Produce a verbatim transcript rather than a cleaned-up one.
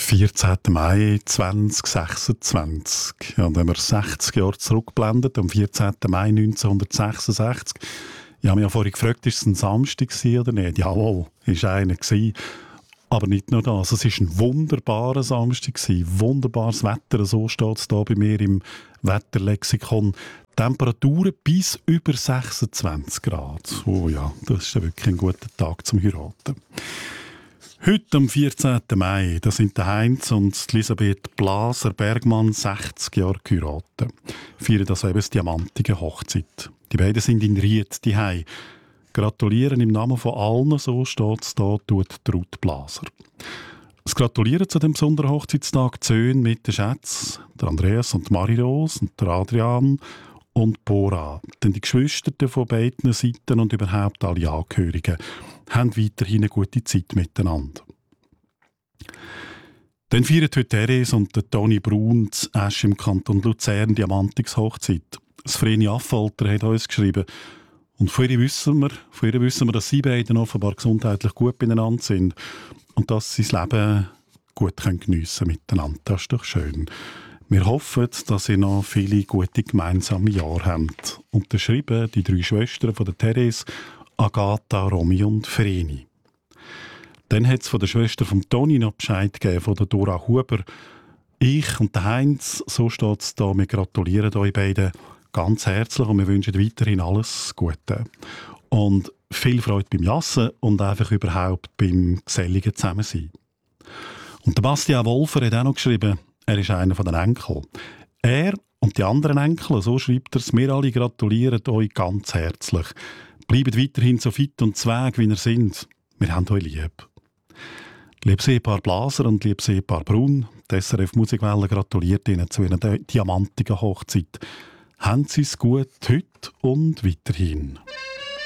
vierzehnten Mai zweitausendsechsundzwanzig. Ja, und wenn wir sechzig Jahre zurückblenden, am vierzehnten Mai neunzehnhundertsechsundsechzig, ich habe mich ja vorhin gefragt, ist es ein Samstag oder nicht? Jawohl, es war einer. Aber nicht nur das, es war ein wunderbarer Samstag, wunderbares Wetter, so steht es hier bei mir im Wetterlexikon. Temperaturen bis über sechsundzwanzig Grad. Oh ja, das ist ja wirklich ein guter Tag zum Heiraten. Heute, am vierzehnten Mai, da sind der Heinz und Elisabeth Blaser-Bergmann sechzig Jahre geheiratet. Feiern das eben die diamantige Hochzeit. Die beiden sind in Ried daheim. Gratulieren im Namen von allen, so steht es da, tut Ruth Blaser. Es gratulieren zu dem besonderen Hochzeitstag die Söhne mit den Schätzen, der Andreas und Marie-Rose und der Adrian und Bora. Denn die Geschwister von beiden Seiten und überhaupt alle Angehörigen haben weiterhin eine gute Zeit miteinander. Dann feiern heute Therese und der Toni Braun zu Esch im Kanton Luzern die Diamantix-Hochzeit. Das Vreni Affolter hat uns geschrieben. Und von ihr wissen wir, von ihr wissen wir, dass sie beiden offenbar gesundheitlich gut beieinander sind und dass sie das Leben gut geniessen können miteinander. Das ist doch schön. Wir hoffen, dass sie noch viele gute gemeinsame Jahre haben. Unterschrieben die drei Schwestern von der Therese, Agatha, Romy und Vreni. Dann hat es von der Schwester von Toni noch Bescheid gegeben, von der Dora Huber. Ich und der Heinz, so steht es da, wir gratulieren euch beiden ganz herzlich und wir wünschen weiterhin alles Gute. Und viel Freude beim Jassen und einfach überhaupt beim geselligen Zusammensein. Und der Bastian Wolfer hat auch noch geschrieben, er ist einer von den Enkeln. Er und die anderen Enkel, so schreibt er es, wir alle gratulieren euch ganz herzlich. Bleibt weiterhin so fit und zweg, wie ihr seid. Wir haben euch lieb. Liebes Ehepaar Blaser und liebes Ehepaar Braun, die S R F Musikwelle gratuliert Ihnen zu einer diamantigen Hochzeit. Haben Sie es gut heute und weiterhin.